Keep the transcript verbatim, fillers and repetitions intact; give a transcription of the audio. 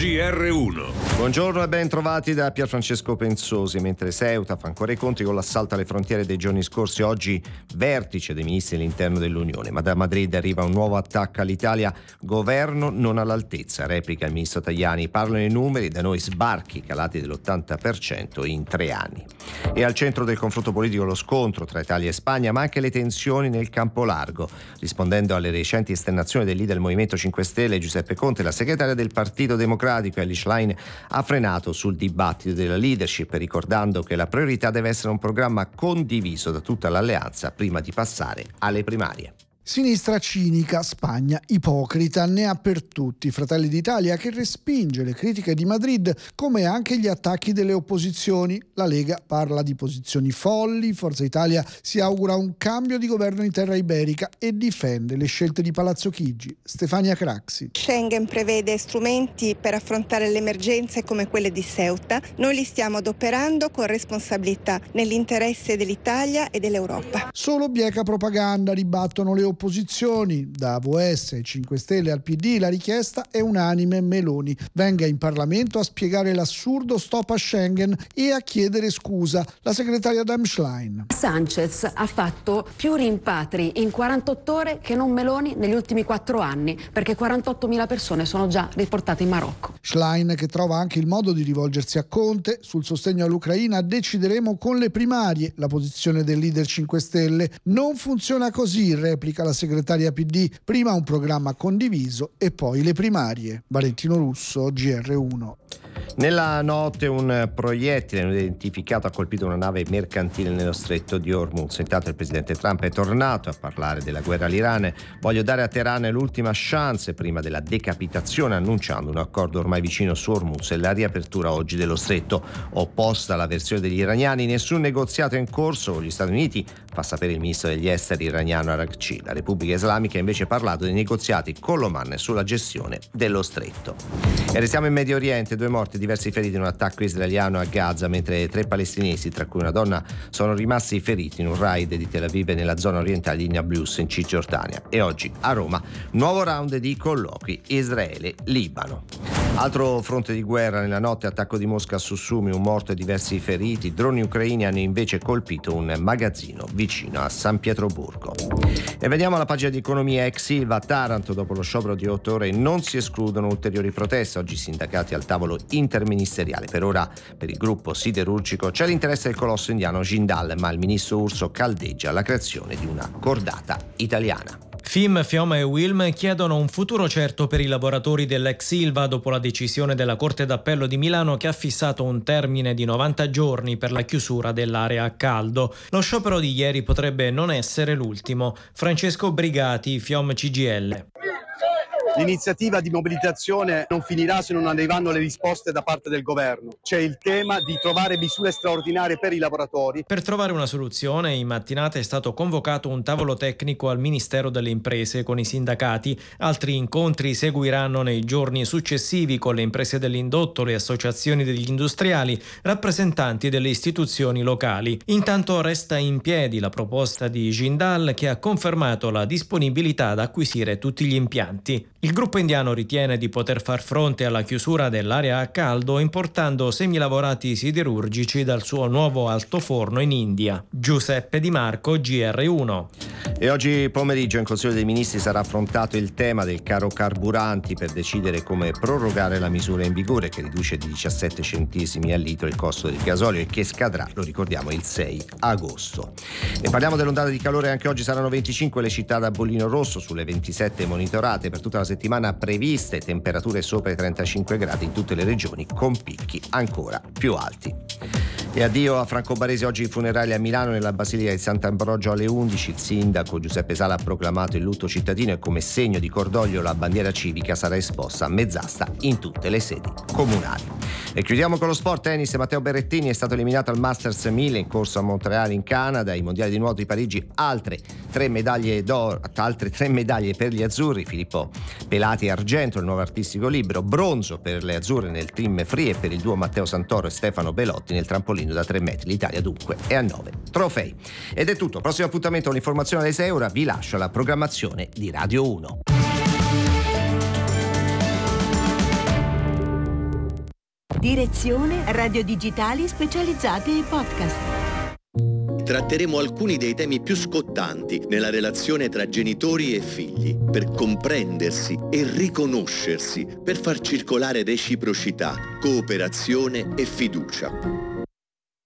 G R uno. Buongiorno e ben trovati da Pierfrancesco Pensosi. Mentre Ceuta fa ancora i conti con l'assalto alle frontiere dei giorni scorsi, oggi vertice dei ministri dell'interno dell'Unione. Ma da Madrid arriva un nuovo attacco all'Italia. Governo non all'altezza, replica il ministro Tajani. Parlano i numeri, da noi sbarchi calati dell'ottanta per cento in tre anni. E al centro del confronto politico lo scontro tra Italia e Spagna, ma anche le tensioni nel campo largo. Rispondendo alle recenti esternazioni del leader del Movimento cinque Stelle Giuseppe Conte, la segretaria del Partito Democratico Elly Schlein ha frenato sul dibattito della leadership, ricordando che la priorità deve essere un programma condiviso da tutta l'alleanza prima di passare alle primarie. Sinistra cinica, Spagna ipocrita, ne ha per tutti. Fratelli d'Italia che respinge le critiche di Madrid come anche gli attacchi delle opposizioni. La Lega parla di posizioni folli, Forza Italia si augura un cambio di governo in terra iberica e difende le scelte di Palazzo Chigi. Stefania Craxi. Schengen prevede strumenti per affrontare le emergenze come quelle di Ceuta. Noi li stiamo adoperando con responsabilità nell'interesse dell'Italia e dell'Europa. Solo bieca propaganda, ribattono le opposizioni. Opposizioni, da A V S ai cinque Stelle al P D, la richiesta è unanime: Meloni venga in Parlamento a spiegare l'assurdo stop a Schengen e a chiedere scusa. La segretaria Dem Schlein. Sanchez ha fatto più rimpatri in quarantotto ore che non Meloni negli ultimi quattro anni, perché quarantottomila persone sono già riportate in Marocco. Schlein che trova anche il modo di rivolgersi a Conte. Sul sostegno all'Ucraina decideremo con le primarie. La posizione del leader cinque Stelle non funziona così, replica la segretaria P D, prima un programma condiviso e poi le primarie. Valentino Russo, G R uno. Nella notte un proiettile non identificato ha colpito una nave mercantile nello stretto di Hormuz. Intanto il presidente Trump è tornato a parlare della guerra all'Iran. Voglio dare a Teheran l'ultima chance prima della decapitazione, annunciando un accordo ormai vicino su Hormuz e la riapertura oggi dello stretto. Opposta alla versione degli iraniani, nessun negoziato è in corso con gli Stati Uniti, fa sapere il ministro degli esteri iraniano Araghchi. La Repubblica Islamica ha invece parlato dei negoziati con l'Oman sulla gestione dello stretto. E restiamo in Medio Oriente, due morti e diversi feriti in un attacco israeliano a Gaza, mentre tre palestinesi, tra cui una donna, sono rimasti feriti in un raid di Tel Aviv nella zona orientale di Nablus in Cisgiordania. E oggi a Roma nuovo round di colloqui Israele-Libano. Altro fronte di guerra nella notte, attacco di Mosca su Sumi, un morto e diversi feriti. Droni ucraini hanno invece colpito un magazzino vicino a San Pietroburgo. E vediamo la pagina di economia. Ex Ilva a Taranto, dopo lo sciopero di otto ore non si escludono ulteriori proteste. Oggi sindacati al tavolo interministeriale. Per ora per il gruppo siderurgico c'è l'interesse del colosso indiano Jindal, ma il ministro Urso caldeggia la creazione di una cordata italiana. F I M, Fioma e Wilm chiedono un futuro certo per i lavoratori dell'ex Ilva dopo la decisione della Corte d'Appello di Milano che ha fissato un termine di novanta giorni per la chiusura dell'area a caldo. Lo sciopero di ieri potrebbe non essere l'ultimo. Francesco Brigati, Fiom C G I L. L'iniziativa di mobilitazione non finirà se non arriveranno le risposte da parte del governo. C'è il tema di trovare misure straordinarie per i lavoratori. Per trovare una soluzione, in mattinata è stato convocato un tavolo tecnico al Ministero delle Imprese con i sindacati. Altri incontri seguiranno nei giorni successivi con le imprese dell'indotto, le associazioni degli industriali, rappresentanti delle istituzioni locali. Intanto resta in piedi la proposta di Jindal, che ha confermato la disponibilità ad acquisire tutti gli impianti. Il gruppo indiano ritiene di poter far fronte alla chiusura dell'area a caldo importando semilavorati siderurgici dal suo nuovo altoforno in India. Giuseppe Di Marco, G R uno. E oggi pomeriggio in Consiglio dei Ministri sarà affrontato il tema del caro carburanti per decidere come prorogare la misura in vigore che riduce di diciassette centesimi al litro il costo del gasolio e che scadrà, lo ricordiamo, il sei agosto. E parliamo dell'ondata di calore. Anche oggi saranno venticinque le città da bollino rosso sulle ventisette monitorate. Per tutta la settimana previste temperature sopra i trentacinque gradi in tutte le regioni, con picchi ancora più alti. E addio a Franco Baresi. Oggi i funerali a Milano nella Basilica di Sant'Ambrogio alle undici. Il sindaco Giuseppe Sala ha proclamato il lutto cittadino e come segno di cordoglio la bandiera civica sarà esposta a mezz'asta in tutte le sedi comunali. E chiudiamo con lo sport. Tennis. Matteo Berrettini è stato eliminato al Masters mille in corso a Montreal in Canada. I mondiali di nuoto di Parigi, altre tre medaglie d'oro, altre tre medaglie per gli azzurri. Filippo Pelati argento, il nuovo artistico libero. Bronzo per le azzurre nel team free e per il duo Matteo Santoro e Stefano Belotti nel trampolino da tre metri. L'Italia dunque è a nove trofei. Ed è tutto. Prossimo appuntamento con l'informazione alle sei. Ora vi lascio alla programmazione di Radio uno. Direzione Radio Digitali Specializzate e Podcast. Tratteremo alcuni dei temi più scottanti nella relazione tra genitori e figli, per comprendersi e riconoscersi, per far circolare reciprocità, cooperazione e fiducia.